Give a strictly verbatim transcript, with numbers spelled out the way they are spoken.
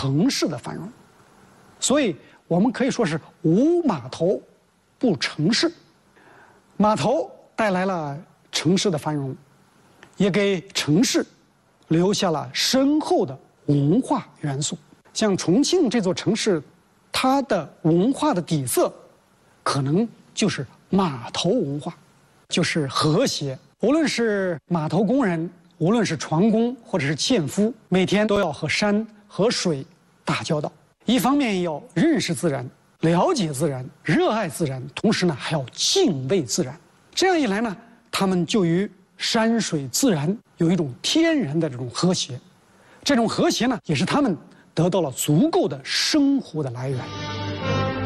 城市的繁荣。所以我们可以说是无码头不成市。码头带来了城市的繁荣，也给城市留下了深厚的文化元素。像重庆这座城市，它的文化的底色可能就是码头文化，就是和谐。无论是码头工人，无论是船工或者是纤夫，每天都要和山和水打交道。一方面要认识自然，了解自然，热爱自然，同时呢还要敬畏自然。这样一来呢，他们就与山水自然有一种天然的这种和谐。这种和谐呢，也是他们得到了足够的生活的来源。